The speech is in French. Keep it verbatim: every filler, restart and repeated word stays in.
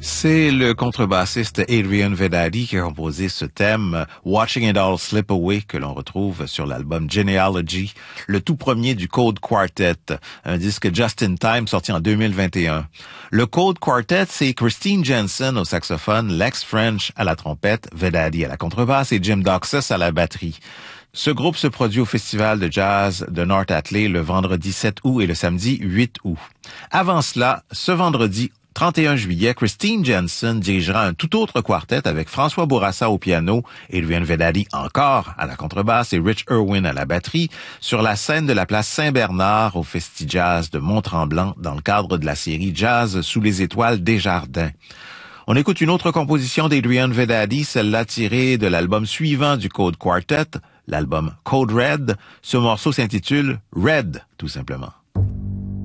C'est le contrebassiste Adrian Vedadi qui a composé ce thème Watching It All Slip Away que l'on retrouve sur l'album Genealogy, le tout premier du Code Quartet, un disque Just in Time sorti en deux mille vingt et un. Le Code Quartet, c'est Christine Jensen au saxophone, Lex French à la trompette, Vedadi à la contrebasse et Jim Doxas à la batterie. Ce groupe se produit au Festival de jazz de North Atlee le vendredi sept août et le samedi huit août. Avant cela, ce vendredi trente et un juillet, Christine Jensen dirigera un tout autre quartet avec François Bourassa au piano, Adrian Vedadi encore à la contrebasse et Rich Irwin à la batterie sur la scène de la place Saint-Bernard au Festi-Jazz de Mont-Tremblant dans le cadre de la série Jazz sous les étoiles Desjardins. On écoute une autre composition d'Adrian Vedadi, celle-là tirée de l'album suivant du Code Quartet, l'album Code Red. Ce morceau s'intitule Red, tout simplement.